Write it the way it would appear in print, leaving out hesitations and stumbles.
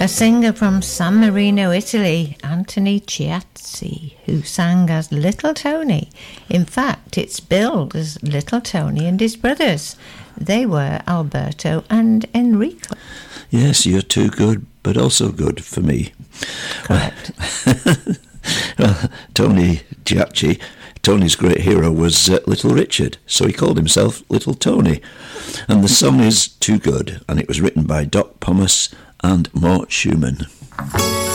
A singer from San Marino, Italy, Anthony Chiazzi, who sang as Little Tony. In fact, it's billed as Little Tony and his brothers. They were Alberto and Enrico. Yes, you're too good, but also good for me. Correct. Well, Tony Chiazzi, Tony's great hero was Little Richard, so he called himself Little Tony. And the song is Too Good, and it was written by Doc Pomus and Mort Schumann.